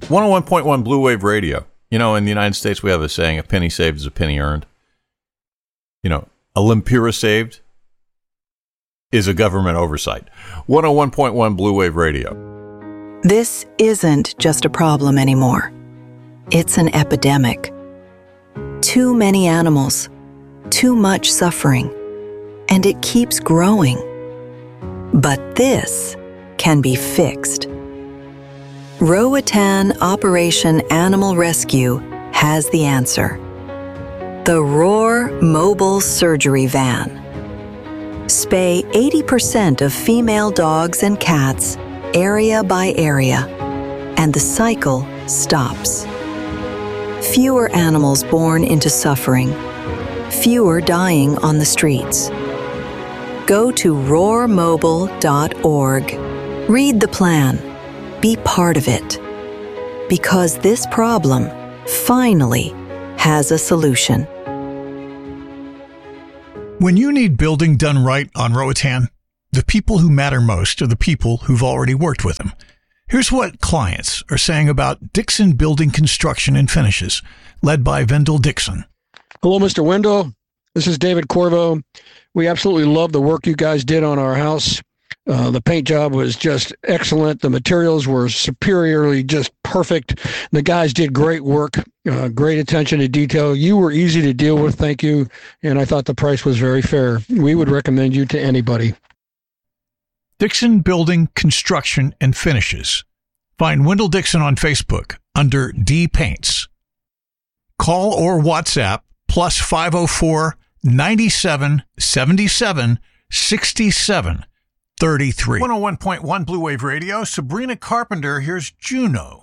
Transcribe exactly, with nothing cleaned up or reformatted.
one oh one point one Blue Wave Radio. You know, in the United States, we have a saying, a penny saved is a penny earned. You know, a Lempira saved is a government oversight. one oh one point one Blue Wave Radio. This isn't just a problem anymore. It's an epidemic. Too many animals, too much suffering, and it keeps growing. But this can be fixed. Roatan Operation Animal Rescue has the answer. The Roar Mobile Surgery Van. Spay eighty percent of female dogs and cats, area by area, and the cycle stops. Fewer animals born into suffering, fewer dying on the streets. Go to roar mobile dot org. Read the plan. Be part of it. Because this problem finally has a solution. When you need building done right on Roatan, the people who matter most are the people who've already worked with them. Here's what clients are saying about Dixon Building Construction and Finishes, led by Vendel Dixon. Hello, Mister Wendell. This is David Corvo. We absolutely love the work you guys did on our house. Uh, the paint job was just excellent. The materials were superiorly just perfect. The guys did great work, uh, great attention to detail. You were easy to deal with, thank you. And I thought the price was very fair. We would recommend you to anybody. Dixon Building Construction and Finishes. Find Wendell Dixon on Facebook under D Paints. Call or WhatsApp plus five oh four, ninety-seven, seventy-seven, sixty-seven, thirty-three. one oh one point one Blue Wave Radio. Sabrina Carpenter. Here's Juno.